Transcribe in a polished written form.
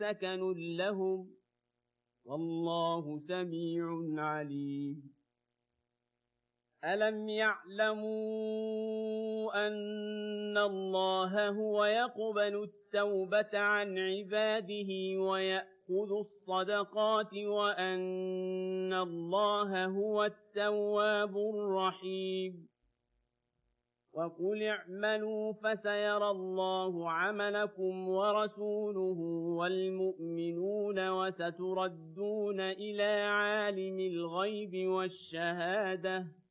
سكن لهم والله سميع عليم ألم يعلموا أن الله هو يقبل التوبة عن عباده ويأخذ الصدقات وأن الله هو التواب الرحيم وقل اعملوا فسيرى الله عملكم ورسوله والمؤمنون وستردون إلى عالم الغيب والشهادة